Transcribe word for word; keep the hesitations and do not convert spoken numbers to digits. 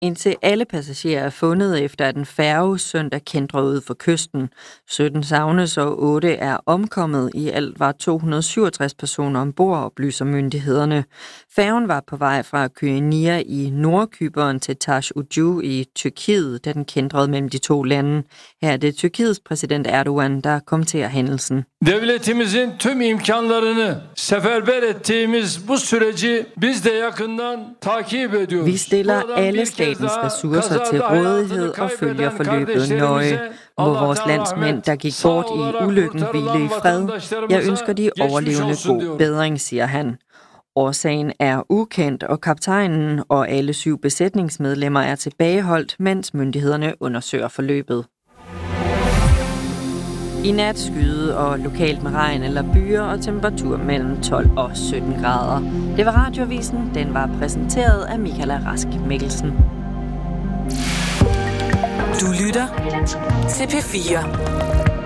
indtil alle passagerer er fundet efter, at en færge søndag kæntrer ud for kysten. sytten savnes og otte er omkommet. I alt var to hundrede og syvogtres personer ombord, oplyser myndighederne. Færgen var på vej fra Kyenia i Nordkypern til Taş Ucu i Tyrkiet, da den kæntrede mellem de to lande. Her er det Tyrkiets præsident Erdogan, der kommenterer hændelsen. Devletimizin tüm imkanlarını seferber ettiğimiz bu süreci biz de yakından takip ediyoruz. Vi stiller alle statens ressourcer til rådighed og følger forløbet nøje. Må vores landsmænd, der gik bort i ulykken, hvile i fred. Jeg ønsker de overlevende god bedring, siger han. Årsagen er ukendt, og kaptajnen og alle syv besætningsmedlemmer er tilbageholdt, mens myndighederne undersøger forløbet. I nat skyde og lokalt med regn eller byer og temperatur mellem tolv og sytten grader. Det var Radioavisen. Den var præsenteret af Michaela Rask Mikkelsen. Du lytter til P fire.